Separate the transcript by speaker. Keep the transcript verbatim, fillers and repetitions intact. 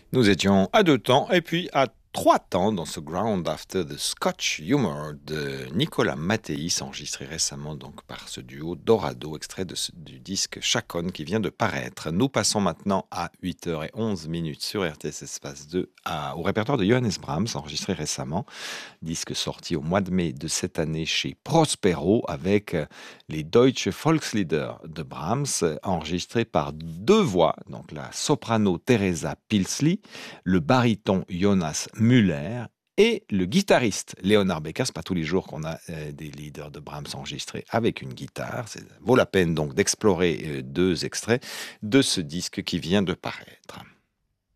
Speaker 1: Nous étions à deux temps et puis à trois temps dans ce Ground After the Scotch Humor de Nicolas Mattéis, enregistré récemment donc par ce duo Dorado, extrait de ce- du disque Chacon qui vient de paraître. Nous passons maintenant à huit heures onze minutes sur R T S Espace deux à- au répertoire de Johannes Brahms, enregistré récemment. Disque sorti au mois de mai de cette année chez Prospero avec euh, les Deutsche Volkslieder de Brahms, euh, enregistrés par deux voix, donc la soprano Teresa Pilsli, le baryton Jonas Müller et le guitariste Leonard Becker. C'est pas tous les jours qu'on a euh, des leaders de Brahms enregistrés avec une guitare. Ça vaut la peine donc d'explorer euh, deux extraits de ce disque qui vient de paraître.